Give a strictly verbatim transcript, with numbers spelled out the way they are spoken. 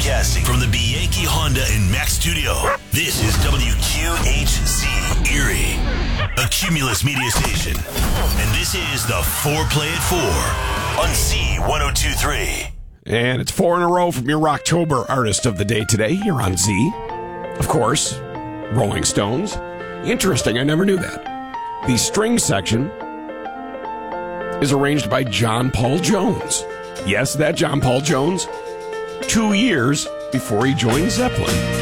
Broadcasting from the Bianchi Honda and Mack studio, this is W Q H Z Erie, a Cumulus media station. And this is the four Play at four on Z ten twenty-three. And it's four in a row from your Rocktober artist of the day today here on Z. Of course, Rolling Stones. Interesting, I never knew that. The string section is arranged by John Paul Jones. Yes, that John Paul Jones. Two years before he joined Zeppelin.